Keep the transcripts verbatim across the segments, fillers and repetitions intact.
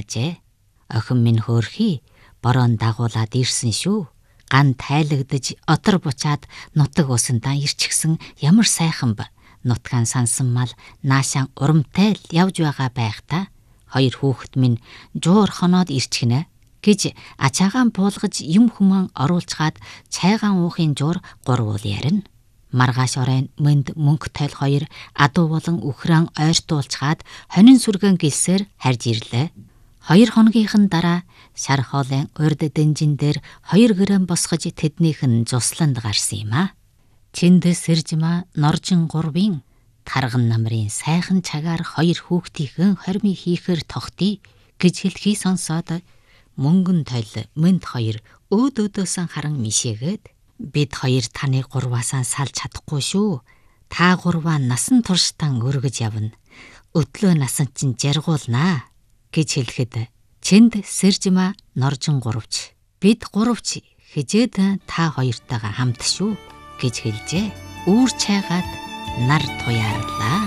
хаажээ. Охин минь хөөрхий, борон дагуулад ирсэн шүү. Ган тайлагдж отор бучаад нутаг усандаа ирчихсэн ямар сайхан ба. Нутгаан сансан мал наашаан урамтай л явж байгаа байх та. Хоёр хүүхэд минь жуур хоноод ирчихнэ гэж ачаагаан буулгаж юм хүмэн оруулцгаад цайгаан уухын жуур гурвуул ярина. Маргааш оройн мөнд мөнгө тойл хоёр адуу болон үхрэн ойртуулцгаад хонин сүргэн гэлсээр харж ирлээ. Хоёр хоногийнхэн дараа шар хоолын урд дэнжин дээр хоёр грэм босгож тэднийх нь зусланд гарсан юм а. Чинд сэржмэ норжин гурвын тарган намрын сайхан цагаар хоёр хүүхдийнхэн хормын хийхэр тогтъё гэж хэлхий сонсоод мөнгөн тойл мөнд хоёр өөд өөдөөсөн харан мишээгээд бид хоёр таны гурваасаа салж чадахгүй шүү. Та гурваа насан туршдаа өргөж явна. Өдлөө насан чинь жаргуулнаа гэж хэлэхэд чинд сэржмэ норжин гурвч бид гурвч хижээд та хоёртойгоо хамт шүү гэж хэлжээ. Үүр чайгаад нар туяарлаа.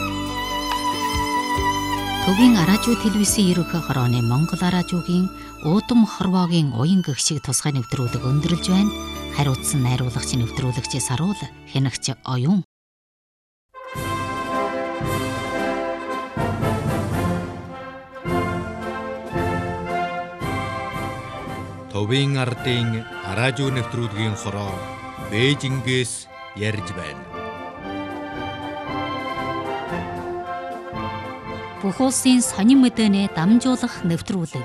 Төгийн аражуу телевизийн ерөнхий хорооны Монгол аражуугийн уудам хорвоогийн уян гэгшиг тусгай нэвтрүүлэг өндөрлж байна. Хариуцсан найруулагч нэвтрүүлэгч Саруул, хянагч Оюун. Төвийн ардын аражуу нэвтрүүлгийн хороо Бээжингээс ярьж байна. Бүх улсын сонин мэдэнэ дамжуулах нэвтрүүлэг.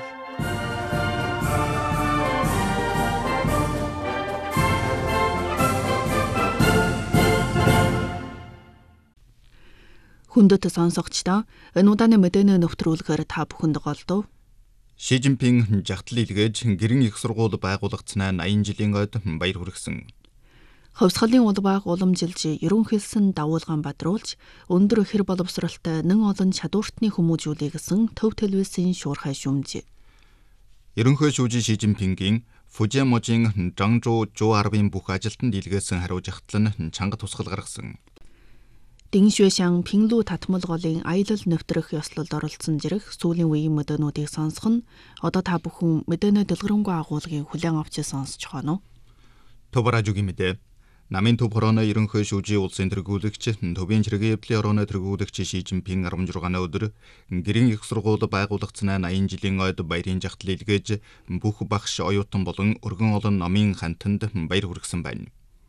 Хүндэт сонсогчдоо энэ удааны мэдэнэ нэвтрүүлгээр та бүхэнд голдов. Ши Жинпин жагтал илгээж гэрэн их сургууль байгуулагдсанаа аян жилийн ойд баяр хүргэсэн. Хувьсгалын улбааг уламжилж ерөнхийлсөн дагуулгаан бадруулж өндөр хэр боловсролтой нэн олон чадвартны хүмүүжүүлээ гэсэн төв телевизийн шуурхай шүүмж. Ерөнхий шүүжин Ши Жинпингийн Фужиаможийн Жангжуу жуу арвын бүх ажилтанд илгээсэн хариу жагтал нь чанга тусгал гаргасан. Диншуэшан Пинлу татмал голын аялал нэвтрэх ёслолд оролцсон зэрэг сүүлийн үеийн мэдэнүүдийг сонсох нь одоо та бүхэн мэдэнэ дэлгэрэнгүй агуулгын хүлээн авч сонсож байна уу? Төваражугийн мэдээ. Намын төв хорооны ерөнхий шүүжийн улсын тэргүүлэгч төвийн чиргээ явдлын орооны тэргүүлэгч Ши Жинпин арван зургааны өдөр гэрэн их сургууль байгуулагдсанаа аян жилийн ойд баярын жагтал илгээж бүх багш оюутан болон өргөн олон номын хантанд баяр хүргэсэн байна.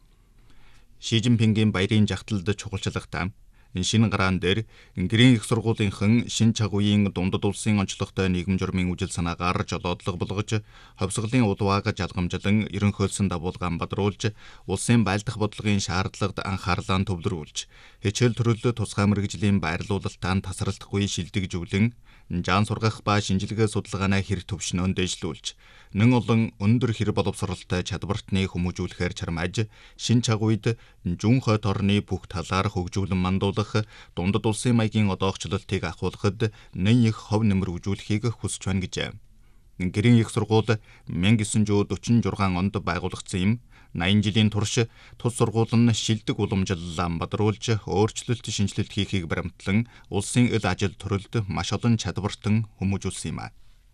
Ши Жинпингийн баярын жагталд чухалчлагтаа шинэ гараан дээр гэрэн их сургуулийнхан шин чагуйн дундад улсын онцлогтой нийгэм журмын үжил санаагаар жолоодлого болгож хувьсгалын улбааг жалгамжлан ерөнхийлсөн дагуулгаан бадруулж улсын байлдах бодлогын шаардлагад анхаарлаа төвлөрүүлж хичээл төрөлд тусгай мэргэжлийн байрлуулалтаа тасралтгүй шилдэгжүүлэн жаан сургах ба шинжилгээ судалгааны хэрэг төвшнөөн дэвшлүүлж нэн олон өндөр хэр боловсролтой чадвартны хүмүүжүүлэхээр чармааж шин чагуйд жүүн хойд орны бүх талаар хөгжүүлэн мандуулах дундад улсын маягийн одоогчлолтыг ахуулахад нэн их хов нэмрүүжүүлэхийг хүсэж байна гэжээ. Гэрэн их сургууль мянга девять жүз дөрвөн шесть онд байгуулагдсан юм. найман жилийн турш тус сургууль нь шилдэг уламжлалаа бадруулж өөрчлөлт шинжилэлт хийхийг баримтлан улсын ил ажил төрөлд маш олон чадвартан хүмүүжүүлсэн юм а.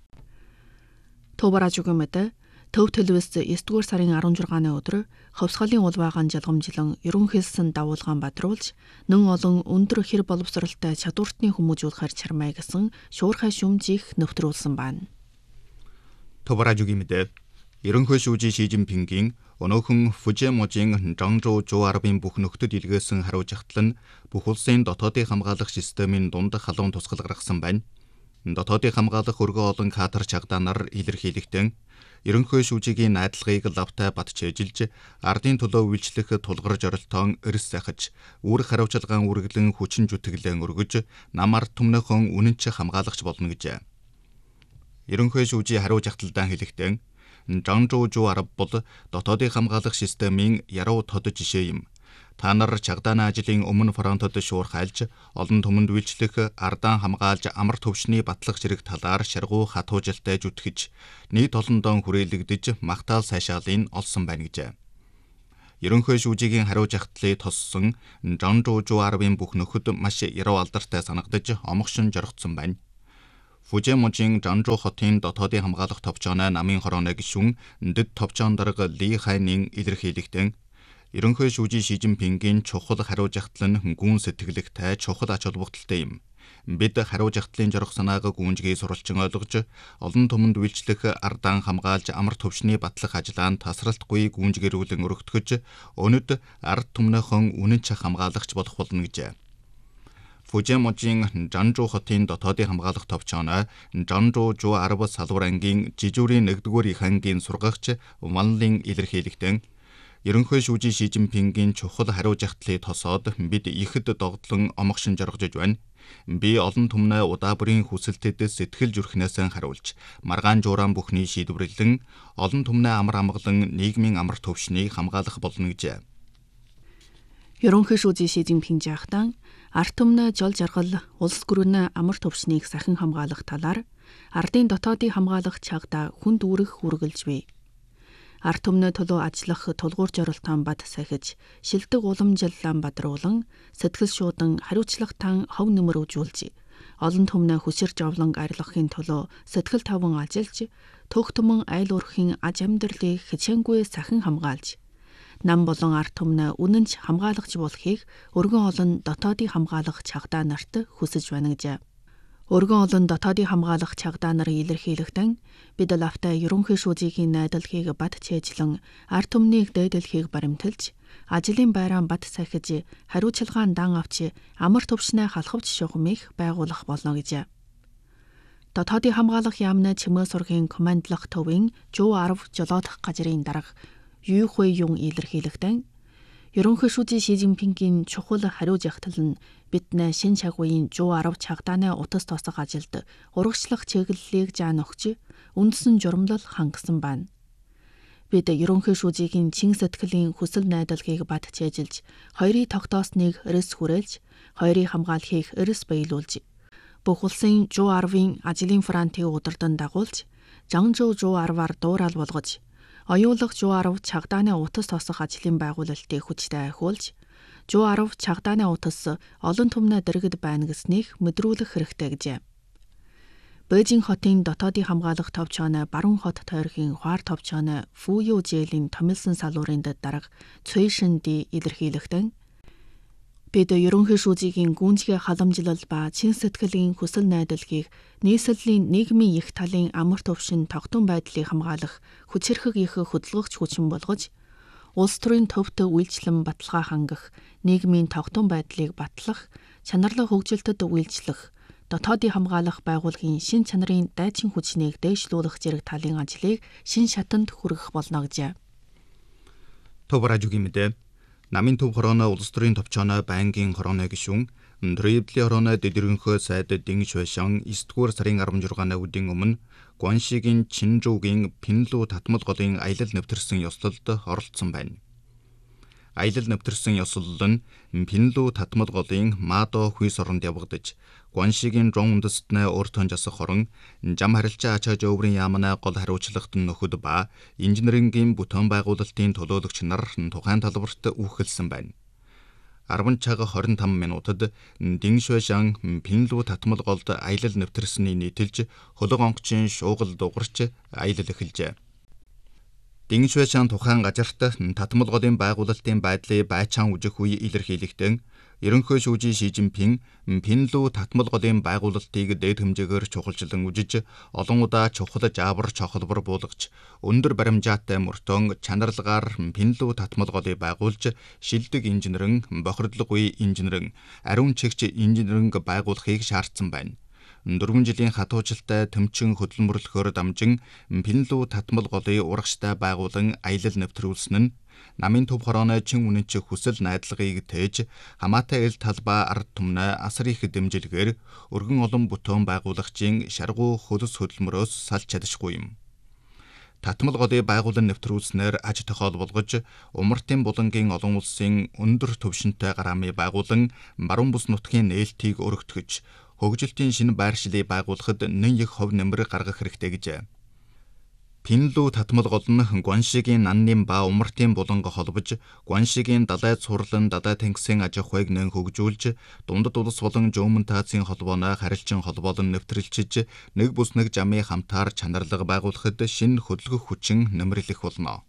Төваражугийн мэдээ Төв телевиз есдүгээр сарын арван зургааны өдөр хувьсгалын улбаагаан жалгамжлан ерөнхийлсөн дагуулгаан бадруулж нэн олон өндөр хэр боловсролтой чадвартны хүмүүжүүлэхээр чармай гэсэн шуурхай шүүмжийг нэвтрүүлсэн байна. Төваражугийн мэдээ ерөнхий шүүжин Ши Жинпингийн өнөөхөн Фужиаможийн Жангжуу жуу арвын бүх нөхдөд илгээсэн хариу жагтал нь бүх улсын дотоодын хамгаалах системийн дунд халуун тусгал гаргасан байна. Дотоодын хамгаалах өргөө олон кадр чагдаанаар илэрхийлэгдэн ерөнхий шүүжигийн найдлагыг лавтай батчээжилж ардын төлөө үйлчлэх тулгарж оролтоон эрс сайхаж үүрэг хариуцлагаан үргэлэн хүчин зүтгэлэн өргөж намар түмнөхон үнэнч хамгаалагч болно гэжээ. Ерөнхий шүүжийн хариу жагталдаа хэлэхдээ Жангжуу жуу арав бол дотоодын хамгаалах системийн яруу тод жишээ юм. Та нар чагдааны ажлын өмнө фронтод шуурхайлж олон түмэнд үйлчлэх ардаа хамгаалж амар төвшний батлах зэрэг талаар шаргуу хатуужилтай зүтгэж нийт олондон хүрээлэгдэж магтаал сайшаалын олсон байна гэжээ. Ерөнхий шүүжигийн хариу жагтлыг тоссон Жангжуу жуу арвын бүх нөхөд маш яруу алдартай санагдаж омгшин жоргоцсон байна. Фужеможийн Жанжуу хотын дотоодын хамгаалах товчооны намын хорооны гишүүн дэд товчоон дарга Ли Хайнын илэрхийлэгтэн ерөнхий шүүжий Ши Жинпингийн чухал хариуж ахтал нь гүн сэтгэлэгтэй чухал ач холбогдолтой юм. Бид хариуж ахтлын жорох санааг гүнжгийг сурвалжин ойлгож олон түмэнд үйлчлэх ардаан хамгаалж амар төвшний батлах ажлаанд тасралтгүй гүнжгэрүүлэн өргөтгөж өнөд ард түмнийхэн үнэн чах хамгаалагч болох болно гэжээ. Фужеможийн Жанжуу хотын дотоодын хамгаалах товчооно Жанжуу Жуу арав салбар ангийн Жижүүрийн нэгдүгээр их ангийн сургагч Ванлын илэрхийлэгтэн ерөнхий шүүжий Ши Жинпингийн чухал хариуж ахтлыг тосоод бид ихэд догдлон омогшин жаргаж байна. Би олон түмнээ удаа бүрийн хүсэлтэд сэтгэл зүрхнээс хариулж, маргаан жууран бүхний шийдвэрлэн, олон түмнээ амар амгалан нийгмийн амар төвшнийг хамгаалах болно гэжээ. ерөнхий шүүжий Ши Жинпин жаахтан ард түмнээ жол жаргал, улс гүрэн амар төвшнийг сахин хамгаалах талаар ардын дотоодын хамгаалах чагтаа хүнд үүрэх үргэлж бий. Ард түмнээ төлөө ажиллах тулгуур зорилтон бад сахиж, шилдэг уламжлалан бадруулан, сэтгэл шуудан хариуцлагатан хов нэмэр үзүүлж, олон түмнээ хүсэрж овлон арилгахын төлөө сэтгэл таван ажиллаж, төөх түмэн айл өрхийн аж амьдралыг хичээнгүй сахин хамгаалж, нам болон ард түмнээ үнэнч хамгаалагч болохыг өргөн олон дотоодын хамгаалах чагдаа нарт хүсэж байна гэжээ. Өргөн олон дотоодын хамгаалах чагдаа нар илэрхийлэгтэн бид лавтай ерөнхий шүүжигийн найдварыг бат чэйжлэн ард түмнийг дээдлэхийг баримталж, ажлын байран бат сахиж, хариуцлагаан дан авч амар төвшнээ халахвч шугамыг байгуулах болно гэжээ. Дотоодын хамгаалах яамны чимээ сургийн командлах төвийн Жуу арав жолоодох газрын дарга Ю Хуй Юн илэрхийлэгтэн ерөнхий шүүжий Ши Жинпингийн чухал хариуж ахтал нь биднээ шин чагуугийн Жуу арав чагдааны утас тосох ажилд урагшлах чиглэлийг заан өгч, үндсэн журамлал хангасан байна. Бид ерөнхий шүүжигийн чин сэтгэлийн хүсэл найдварыг бат чэйжилж, хоёрын тогтоосныг эрс хүрээлж, хоёрын хамгаалахыг эрс баялуулж, бүх улсын Жуу арвын ажлын фронтыг удирдан дагуулж, Жанжуу Жуу арваар дуурал болгож, оюулах Жуу арав чагдааны утас тосох ажлын байгуулалтыг хүчтэй ахиулж, Жуу арав чагдааны утас олон түмнээ дэргэд байна гэснийг мэдрүүлэх хэрэгтэй гэжээ. Бээжин хотын дотоодын хамгаалах товчооны баруун хот тойргийн хуар товчооны Фуюу жээлийн томилсон салуурын дэд дарга Цуй Шинди илэрхийлэгтэн бид ерөнхий шүүжигийн гүнзгий халамжлал ба чин сэтгэлийн хүсэл найдварыг нийслэлийн нийгмийн их талын амар төвшин тогтун байдлыг хамгаалах хүчирхэг их хөдөлгөгч хүчин болгож, улс төрийн төвд үйлчлэн баталгаа хангах, нийгмийн тогтун байдлыг батлах, чанарлаг хөгжилтөд үйлчлэх, дотоодын хамгаалах байгууллагын шин чанарын дайчин хүчнийг дээшлүүлэх зэрэг талын ажлыг шин шатанд хүргэх болно гэжээ. Төвражүгийн мэдээ намын төв хорооно улс төрийн товчооно байнгын хорооны гишүүн Дриблийн хорооно дэдэрэнхөө сайд Дин Шуэшан эсдүгээр сарын арван жургааны үдийн өмнө Гуаншигийн Чинжуугийн Пинлүү татмал голын аялал нэвтэрсэн ёслолд оролцсон байна. Аялал нэвтэрсэн ёслол нь Пинлүү татмал голын Мадо хүйс оронд явагдаж, Гуаншигийн Жон үндэстнээ өөртөө жасах хорон, жам харилцаа ачааж өврийн яамнаа гол хариуцлагт нөхөд ба инженерингийн бүтээн байгуулалтын төлөөлөгч нар тухайн талбарт үүхэлсэн байна. арван цаг хорин таван минутад Дин Шуэшан Пинлүү татмал голд аялал нэвтэрсэний нийтэлж хөлөг онгоцын шуугал дугарч аялал эхэлжээ. Дин Шуэшан тухайн газарт татмал голын байгуулалтын байдлыг байцаан үжих үе илэрхийлэхдээ ерөнхий шүүжий Ши Жинпин Пинлүү татмал голын байгуулалтыг дээд хэмжээгээр чухалчлан үжиж, олон удаа чухал жаавар чохолбор буулгаж, өндөр баримжаатай мөртөө чанарлагаар Пинлүү татмал голыг байгуулж, шилдэг инженерэн, бохирдлоггүй инженерэн, ариун чигч инженеринг байгуулахыг шаардсан байна. Дөрвөн жилийн хатуужилтай төмчин хөдөлмөрлөхөөр дамжин Пинлүү татмал голыг урагштай байгуулан аялал нэвтрүүлсэн нь намын төв хорооны чин үнэнч хүсэл найдлагыг тээж, хамаатай ил талбай ард түмнээ асар их дэмжлэгээр өргөн олон бүтээн байгуулагчийн шаргуу хөлс хөдөлмөрөөс салж чадшгүй юм. Татмал голыг байгуулан нэвтрүүлснээр аж тохиол болгож, умартын булангийн олон улсын өндөр төвшөнтэй гараамыг байгуулан баруун бүс нутгийн нээлтийг өргөтгөж, хөгжилтийн шинэ байршлыг байгуулахад нэн их хов нэмэр гаргах хэрэгтэй гэжээ. Пинлүү татмал гол нь Гуаншигийн Наннин ба Умартын буланга холбож, Гуаншигийн далай цуурлан далай тэнгисийн аж ахуйг нэн хөгжүүлж, дундад улс болон Жөмөн Таацын холбооно харилцан холбоолон нэвтрэлчиж, нэг бүс нэг жамын хамтаар чанарлага байгуулахад шинэ хөдөлгөх хүчин нэмэрлэх болно.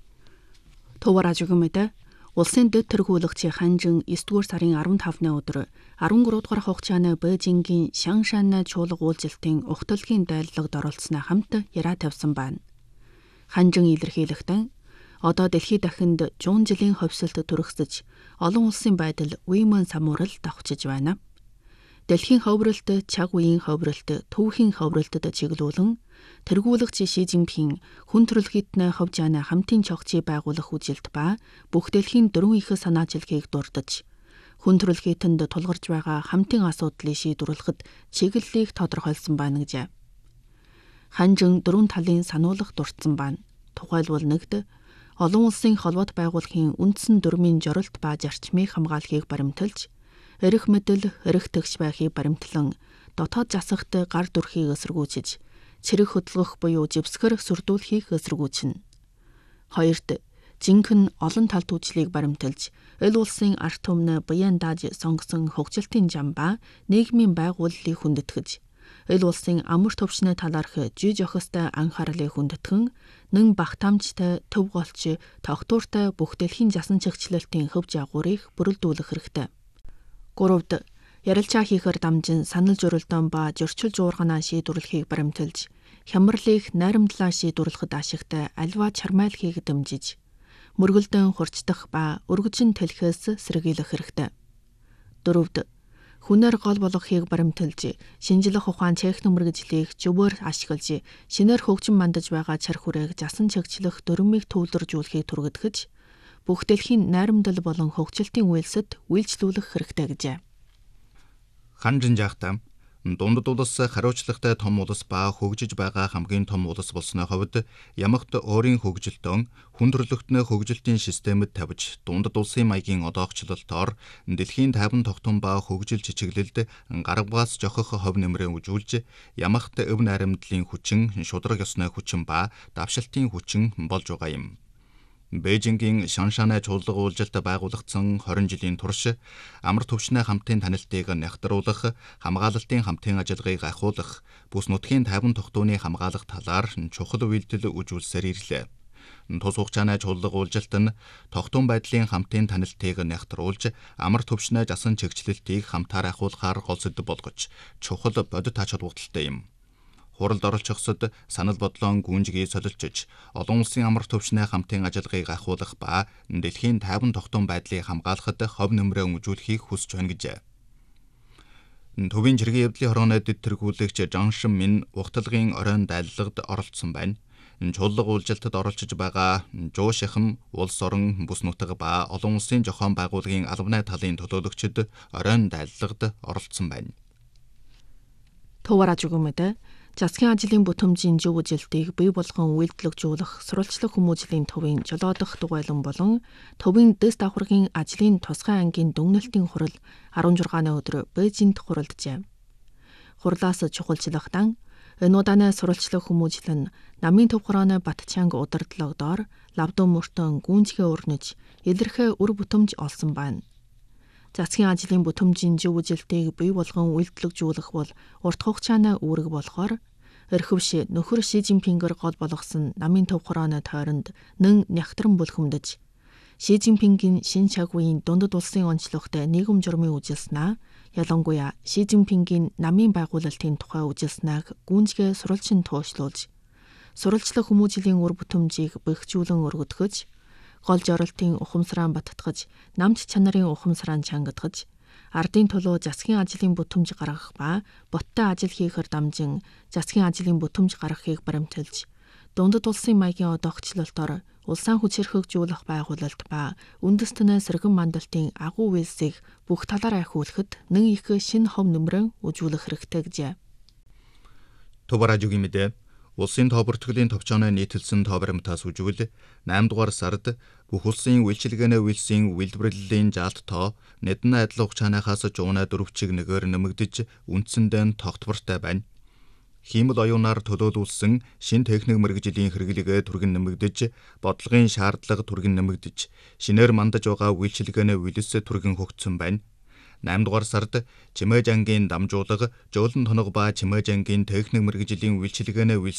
Товараж өгмөдө улсын дэд тэргүүлэгч Ханжин есдүгээр сарын арван тавны өдөр арван гурав дахь хугацааны Бээжингийн Шаншан чуулга уулзалтын ухтлагын дайлагд оролцсоноо хамт яриа тавьсан байна. Ханжин илэрхийлэхдээ одоо дэлхийд дахинд жуун жилийн ховсолт төрөхсөж олон улсын байдал үемэн самуурал давхчиж байна. Дэлхийн ховролт, чаг үеийн ховролт, төвхийн ховролтод чиглүүлэн тэргүүлэгч Ши Жинпин хүн төрөлхтний ховжаана хамтын чогчий байгуулах үжилт ба бүх дэлхийн дөрвөн их санаачлалыг дурдж хүн төрөлхтөнд тулгарч байгаа хамтын асуудлыг шийдвэрлэхэд чиглэлийг тодорхойлсон байна гэжээ. Ханжин дөрвөн талын сануулгах дурдсан байна. Тухайлбал нэгд олон улсын холбоот байгууллагын үндсэн дүрмийн жоролт ба зарчмыг хамгаалахыг баримталж, эрх мэдэл, эрх тэгш байхыг баримтлан дотоод засагт гар дүрхийг эсэргүүцэж, цэрэг хөдөлгөх буюу живсгэр сүрдүүлэхийг эсэргүүцнэ. Хоёрт жинхэнэ олон талт үйлчлэгийг баримталж, эл улсын арт түмнэ баян дааж сонгосон хөгжилтийн зам ба нийгмийн байгууллыг хүндэтгэж, эл улсын амар төвшний талаарх жиж охистой анхаарлыг хүндэтгэн, нэн багтаамжтай, төв голч, тогтвортой бүх дэлхийн засан чигчлэлтийн хөв жаагуурыг бүрэлдүүлэх хэрэгтэй. Гуравд ярилцаа хийхээр дамжин санал зөрөлдөөн ба зөрчил жуурганаа шийдвэрлэхийг баримталж, хямралыг найрамдлаа шийдвэрлэхэд ашигтай альва чармайлахыг дэмжиж, мөргөлдөөн хурцдах ба өргөжин тэлхээс сэргийлэх хэрэгтэй. Дөрөвд хүнээр гол болгохыг баримталж, шинжлэх ухаан техник мэргэжлийг зөвөр ашиглаж, шинээр хөгжин мандаж байгаа чар хүрээг засан чигчлэх дүрмийг төвлөржүүлэхийг түргэтгэж, бүх дэлхийн найрамдал болон хөгжилтийн үйлсэд үйлчлүүлэх хэрэгтэй гэжээ. Ханжин жаахтаа дундад улс хариуцлагатай том улс ба хөгжиж байгаа хамгийн том улс болсны хувьд ямагт өөрийн хөгжилтөн хүн төрөлхтний хөгжилтийн системэд тавьж дундад улсын маягийн одоогчлолтоор дэлхийн тайван тогтун ба хөгжил чичиглэлд гаргаас жохох хов нэмрээ үжүүлж ямагт өв найрамдлын хүчин, шудраг ёсны хүчин ба давшилтын хүчин болж байгаа юм. Бээжингийн Шаншан чуулга уулзалт байгуулагдсан хорин жилийн турш амар төвшний хамтын танилтыг нягтруулах, хамгаалалтын хамтын ажиллагааг ахиулах, бүс нутгийн тайван тогтууны хамгаалах талаар чухал үйлдэл үзүүлсээр ирлээ. Тус хугацааны чуулга уулзалт нь тогтун байдлын хамтын танилтыг нягтруулж, амар төвшний засан чигчлэлтийг хамтаар ахиулахаар гол сэдэв болгож, чухал бодит ач холбогдолтой юм. Хуралд оролцохсод санал бодлоон гүнжгийг солилцож, олон улсын амар төвшний хамтын ажиллагааг ахиулах ба дэлхийн тайван тогтун байдлыг хамгаалахад хов нэмрээ үзүүлэхийг хүсэж байна гэжээ. Төвийн жиргээ явдлын хорооны дэд тэргүүлэгч Жаншин Мин ухтлагын оройн дайлагд оролцсон байна. Чуулга уулзалтад оролцож байгаа Жуу Шихэм, улс орон, бүс нутаг ба олон улсын зохион байгууллагын албаны талын төлөөлөгчид оройн дайлагд оролцсон байна. Товараж өгмөдө засгийн ажлын бүтэмжийн зөв үжилтийг бий болгон үйлдэлжүүлэх сурвалжлах хүмүүжлийн төвийн жолоодох дугуйлан болон төвийн дэс давхаргын ажлын тусгай ангийн дүгнэлтийн хурал арван жургааны өдөр Бээжинд хуралджээ. Хурлаас чухалчлахтан энэ удааны сурвалжлах хүмүүжил нь намын төв хорооны Батчанг удирдлагдоор лавдун мөртөн гүнзгий өрнөж илэрхээ үр бүтэмж олсон байна. Засгийн ажлын бүтэмжийн зөв үжилтийг бий болгон үйлдэлжүүлэх бол урт хугацааны үүрэг болохоор эрхэвш нөхөр Ши Жинпингэр гол болгосон намын төв хорооны тойронд нэн нягтран бүлхэмдэж, Ши Жинпингийн шин чаг үеийн дундад улсын онцлогтой нийгэм журмын үжилснаа, ялангуяа Ши Жинпингийн намын байгуулалтын тухай үжилснааг гүнзгий сурвалжин туушлуулж, сурвалжлах хүмүүжлийн үр бүтэмжийг бэхжүүлэн өргөдгөж, гол жоролтын ухамсараа баттгаж, намч чанарын ухамсараа чангадгаж, ардын төлөө засгийн ажлын бүтэмж гаргах ба боттой ажил хийхээр дамжин засгийн ажлын бүтэмж гаргахыг баримталж, дундад улсын маягийн одоогчлолтоор улсаа хүчээр хөгжүүлэх байгуулалт ба үндэстнээ сэргэн мандалтын агуу үйлсийг бүх талаараа ахиулахад нэн их шинэ хов нэмрэн үзүүлэх хэрэгтэй гэжээ. Товаражугийн мэдээ улсын тоо бүртгэлийн товчооны нийтэлсэн тоо баримтаас үжигэл найман дугаар сард бүх улсын үйлчилгээний үйлсийн үйлдвэрлэлийн жалт тоо нэдэн адил хугацааныхаас жуунаа дөрвчиг нэгээр нэмэгдэж үндсэндээ тогтвортой байна. хиймэл оюунаар төлөөлүүлсэн шин техник мэргэжлийн хэрэглэгээ түргэн нэмэгдэж, бодлогын шаардлага түргэн нэмэгдэж, шинээр мандаж байгаа үйлчилгээний үлэс түргэн хөгжсөн байна. найман дугаар сард Чимээж ангийн дамжуулга, Жуулан тоног ба Чимээж ангийн техник мэргэжлийн үйлчилгээний